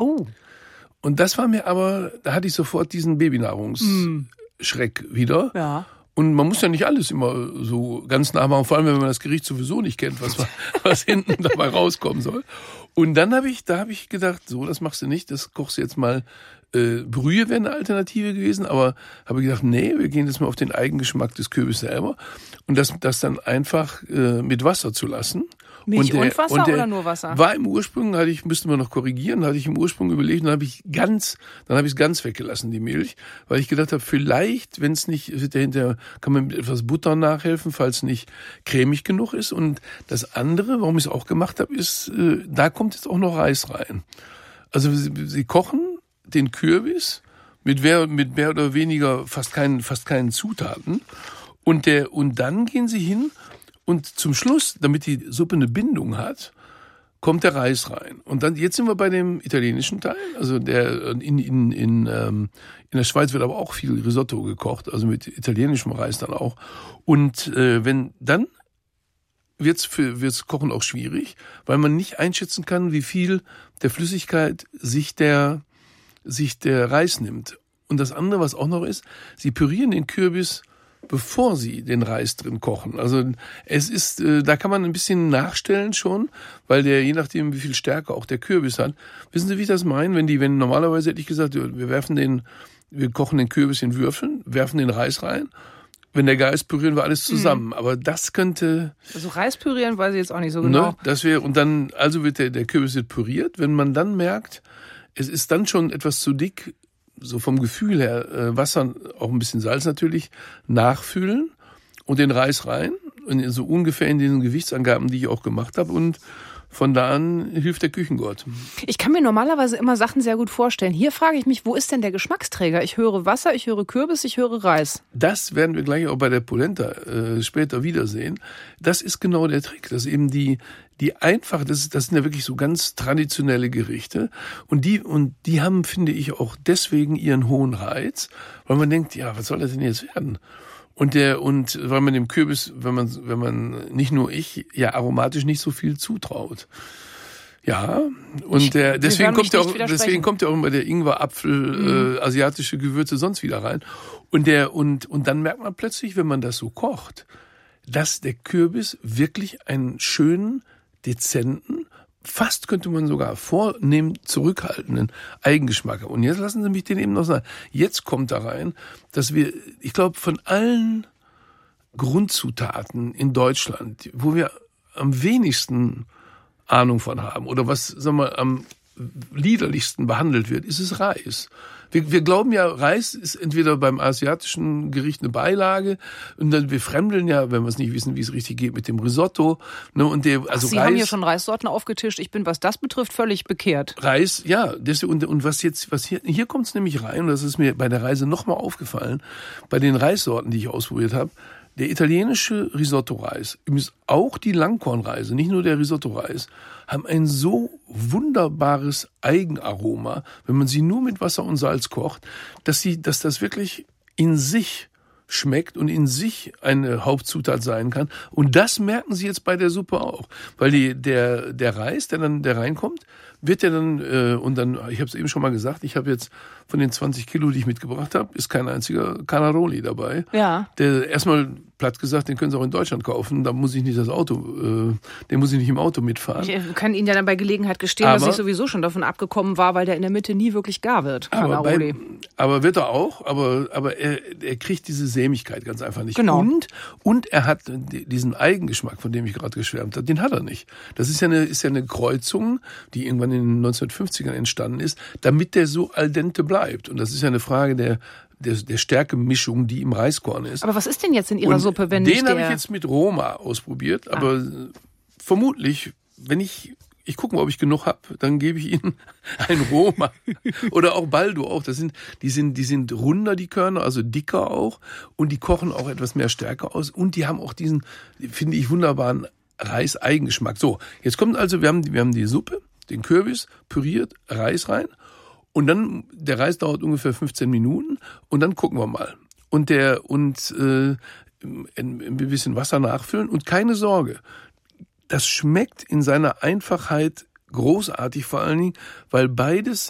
Oh. Und das war mir aber, da hatte ich sofort diesen Babynahrungsschreck wieder. Ja. Und man muss ja nicht alles immer so ganz nah machen, vor allem wenn man das Gericht sowieso nicht kennt, was hinten dabei rauskommen soll. Und dann habe ich gedacht, so, das machst du nicht, das kochst du jetzt mal. Brühe wäre eine Alternative gewesen, aber habe gedacht, nee, wir gehen jetzt mal auf den Eigengeschmack des Kürbis selber und das dann einfach mit Wasser zu lassen. Milch und Wasser oder nur Wasser? War im Ursprung, müssten wir noch korrigieren, hatte ich im Ursprung überlegt, dann habe ich es ganz weggelassen, die Milch, weil ich gedacht habe, vielleicht, wenn es nicht, dahinter kann man mit etwas Butter nachhelfen, falls es nicht cremig genug ist. Und das andere, warum ich es auch gemacht habe, ist, da kommt jetzt auch noch Reis rein. Also sie kochen den Kürbis mit mehr oder weniger fast keinen Zutaten und dann gehen sie hin und zum Schluss, damit die Suppe eine Bindung hat, kommt der Reis rein. Und dann, jetzt sind wir bei dem italienischen Teil. Also in der Schweiz wird aber auch viel Risotto gekocht, also mit italienischem Reis dann auch. Und dann wird's Kochen auch schwierig, weil man nicht einschätzen kann, wie viel der Flüssigkeit sich der Reis nimmt. Und das andere, was auch noch ist, sie pürieren den Kürbis, bevor sie den Reis drin kochen. Also es ist, da kann man ein bisschen nachstellen schon, weil der, je nachdem wie viel Stärke auch der Kürbis hat. Wissen Sie, wie ich das meine? Wenn normalerweise hätte ich gesagt, wir kochen den Kürbis in Würfeln, werfen den Reis rein. Wenn der Geist pürieren wir alles zusammen. Aber das könnte... Also Reis pürieren weiß ich jetzt auch nicht so genau. Ne, und dann, also wird der Kürbis wird püriert. Wenn man dann merkt, es ist dann schon etwas zu dick, so vom Gefühl her, Wasser, auch ein bisschen Salz natürlich, nachfüllen und den Reis rein. Und so ungefähr in den Gewichtsangaben, die ich auch gemacht habe. Und von da an hilft der Küchengott. Ich kann mir normalerweise immer Sachen sehr gut vorstellen. Hier frage ich mich, wo ist denn der Geschmacksträger? Ich höre Wasser, ich höre Kürbis, ich höre Reis. Das werden wir gleich auch bei der Polenta später wiedersehen. Das ist genau der Trick, dass eben die einfach, das sind ja wirklich so ganz traditionelle Gerichte und die haben, finde ich, auch deswegen ihren hohen Reiz, weil man denkt, ja, was soll das denn jetzt werden? Und weil man dem Kürbis, wenn man nicht nur ja aromatisch nicht so viel zutraut. Ja, und deswegen kommt ja auch immer der Ingwer-Apfel, asiatische Gewürze sonst wieder rein. Und dann merkt man plötzlich, wenn man das so kocht, dass der Kürbis wirklich einen schönen, dezenten, fast könnte man sogar vornehm zurückhaltenden Eigengeschmack haben. Und jetzt lassen Sie mich den eben noch sagen. Jetzt kommt da rein, dass ich glaube, von allen Grundzutaten in Deutschland, wo wir am wenigsten Ahnung von haben oder was, sagen wir, am liederlichsten behandelt wird, ist es Reis. Wir glauben ja, Reis ist entweder beim asiatischen Gericht eine Beilage und dann wir fremdeln ja, wenn wir es nicht wissen, wie es richtig geht, mit dem Risotto. Ne, und Sie Reis, haben hier schon Reissorten aufgetischt. Ich bin, was das betrifft, völlig bekehrt. Reis, ja. Und was hier kommt es nämlich rein, und das ist mir bei der Reise nochmal aufgefallen, bei den Reissorten, die ich ausprobiert habe, der italienische Risotto-Reis, übrigens auch die Langkornreise, nicht nur der Risotto-Reis, haben ein so wunderbares Eigenaroma, wenn man sie nur mit Wasser und Salz kocht, dass das wirklich in sich schmeckt und in sich eine Hauptzutat sein kann. Und das merken Sie jetzt bei der Suppe auch. Weil der Reis, der reinkommt, wird ja dann, ich habe es eben schon mal gesagt, ich habe jetzt von den 20 Kilo, die ich mitgebracht habe, ist kein einziger Cannaroli dabei. Ja. Der erstmal platt gesagt, den können Sie auch in Deutschland kaufen, da muss ich nicht den muss ich nicht im Auto mitfahren. Ich kann Ihnen ja dann bei Gelegenheit gestehen, dass ich sowieso schon davon abgekommen war, weil der in der Mitte nie wirklich gar wird, Cannaroli. Aber wird er auch, aber er kriegt diese Sämigkeit ganz einfach nicht. Genau. Und er hat diesen Eigengeschmack, von dem ich gerade geschwärmt habe, den hat er nicht. Das ist ja eine Kreuzung, die irgendwann in den 1950ern entstanden ist, damit der so al dente bleibt. Und das ist ja eine Frage der Stärkemischung, die im Reiskorn ist. Aber was ist denn jetzt in Ihrer Suppe, wenn nicht den habe ich jetzt mit Roma ausprobiert, aber vermutlich, wenn ich gucke mal, ob ich genug habe, dann gebe ich Ihnen ein Roma oder auch Baldo auch. Die sind runder, die Körner, also dicker auch und die kochen auch etwas mehr Stärke aus und die haben auch diesen, finde ich, wunderbaren Reis-Eigengeschmack. So, jetzt kommt also, wir haben die Suppe, den Kürbis, püriert, Reis rein. Und dann, der Reis dauert ungefähr 15 Minuten und dann gucken wir mal. Und ein bisschen Wasser nachfüllen und keine Sorge. Das schmeckt in seiner Einfachheit großartig, vor allen Dingen, weil beides